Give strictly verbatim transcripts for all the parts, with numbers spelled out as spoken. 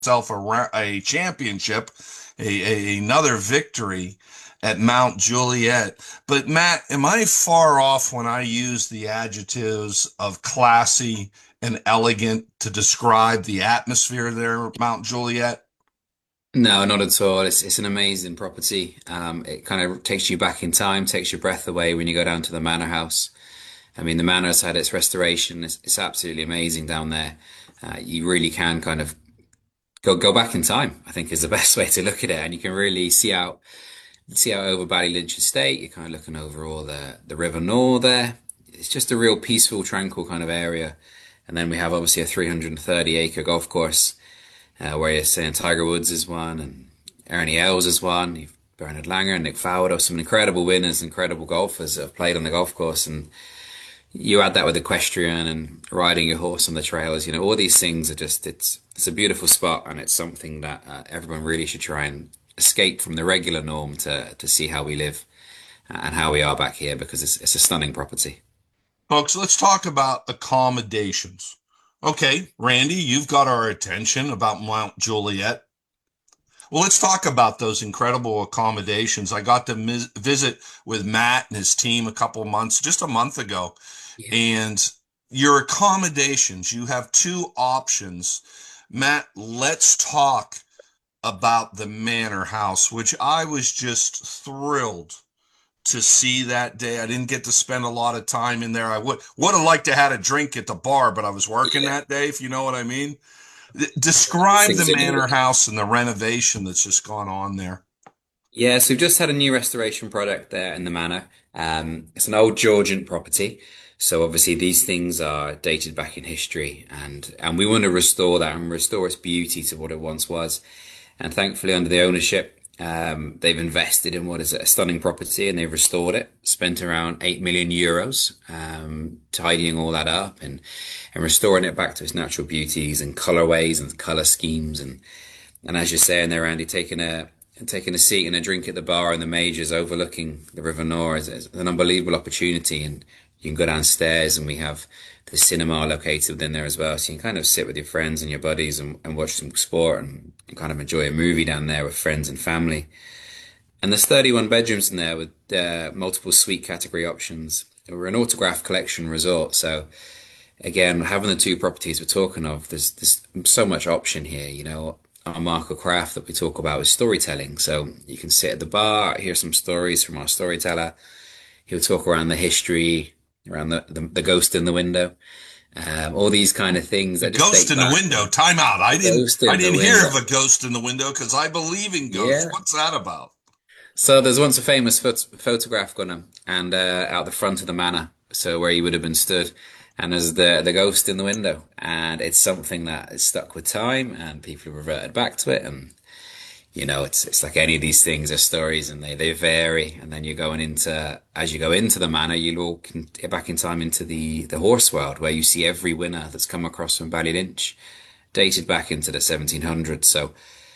Himself a, ra- a championship, a, a another victory at Mount Juliet. But Matt, am I far off when I use the adjectives of classy and elegant to describe the atmosphere there at Mount Juliet? No, not at all. It's it's an amazing property. Um, it kind of takes you back in time, takes your breath away when you go down to the manor house. I mean, the manor's had its restoration. It's, it's absolutely amazing down there. Uh, you really can kind of go go back in time, I think is the best way to look at it. And you can really see out see out over Ballylynch Estate. You're kind of looking over all the the River Nore there. It's just a real peaceful, tranquil kind of area. And then we have obviously a three hundred thirty acre golf course uh, where you're saying Tiger Woods is one and Ernie Els is one. You've Bernard Langer and Nick Faldo, some incredible winners, incredible golfers that have played on the golf course. And you add that with equestrian and riding your horse on the trails, you know, all these things are just, it's, it's a beautiful spot and it's something that uh, everyone really should try and escape from the regular norm to, to see how we live and how we are back here because it's, it's a stunning property. Folks, let's talk about accommodations. Okay, Randy, you've got our attention about Mount Juliet. Well, let's talk about those incredible accommodations. I got to mis- visit with Matt and his team a couple months, just a month ago. Yeah. And your accommodations, you have two options. Matt, let's talk about the Manor House, which I was just thrilled to see that day. I didn't get to spend a lot of time in there. I would would have liked to had a drink at the bar, but I was working Yeah. that day, if you know what I mean. These Describe the things are Manor great. House and the renovation that's just gone on there. Yeah, so we've just had a new restoration product there in the manor. Um, it's an old Georgian property. So obviously these things are dated back in history and, and we want to restore that and restore its beauty to what it once was. And thankfully under the ownership, um, they've invested in what is a stunning property and they've restored it, spent around eight million euros, um, tidying all that up and, and restoring it back to its natural beauties and colorways and color schemes. And, and as you're saying there, Andy, taking a, taking a seat and a drink at the bar in the majors overlooking the River Nore is, is an unbelievable opportunity. And you can go downstairs and we have the cinema located within there as well. So you can kind of sit with your friends and your buddies and, and watch some sport and, and kind of enjoy a movie down there with friends and family. And there's thirty-one bedrooms in there with uh, multiple suite category options. We're an autograph collection resort. So again, having the two properties we're talking of, there's, there's so much option here, you know. Our Marco Craft that we talk about is storytelling. So you can sit at the bar, hear some stories from our storyteller. He'll talk around the history, around the, the, the ghost in the window, um, all these kind of things The that just ghost date in the back. window. Time out. I The didn't ghost I in the didn't hear of window. a ghost in the window because I believe in ghosts. Yeah. What's that about? So there's once a famous phot photograph gone and uh, out the front of the manor, so where he would have been stood, and there's the the ghost in the window, and it's something that is stuck with time, and people have reverted back to it, and you know it's it's like any of these things are stories, and they they vary, and then you're going into as you go into the manor, you'll all can get back in time into the the horse world where you see every winner that's come across from Ballylynch, dated back into the seventeen hundreds, so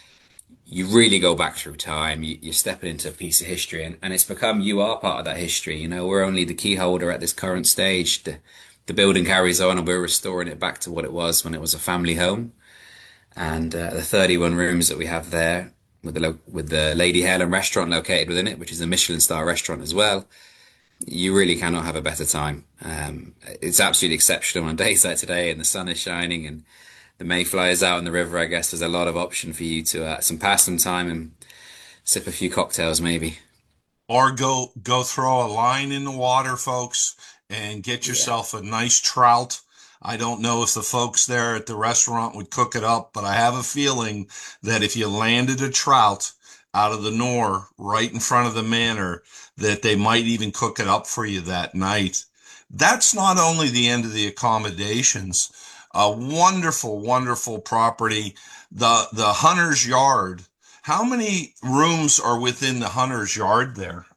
you really go back through time. You, you're stepping into a piece of history, and, and it's become you are part of that history. You know, we're only the key holder at this current stage. The the building carries on, and we're restoring it back to what it was when it was a family home. And uh, the thirty-one rooms that we have there, with the lo with the Lady Helen restaurant located within it, which is a Michelin star restaurant as well. You really cannot have a better time. Um, it's absolutely exceptional on days like today, and the sun is shining, and the Mayflies out in the river. I guess there's a lot of option for you to uh, some pass some time and sip a few cocktails, maybe. Or go go throw a line in the water, folks, and get Yeah. yourself a nice trout. I don't know if the folks there at the restaurant would cook it up, but I have a feeling that if you landed a trout out of the Nore right in front of the manor, that they might even cook it up for you that night. That's not only the end of the accommodations, a wonderful, wonderful property. The the Hunter's Yard. How many rooms are within the Hunter's Yard there?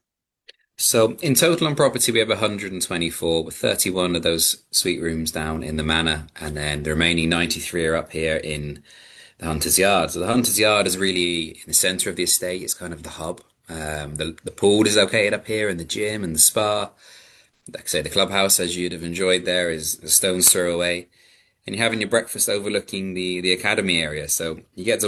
So in total on property, we have one hundred twenty-four, with thirty-one of those suite rooms down in the manor, and then the remaining ninety-three are up here in the Hunter's Yard. So the Hunter's Yard is really in the centre of the estate. It's kind of the hub. Um, the the pool is located up here, and the gym and the spa. Like I say, the clubhouse, as you'd have enjoyed there, is a stone's throw away. and you're having your breakfast overlooking the the academy area. So you get to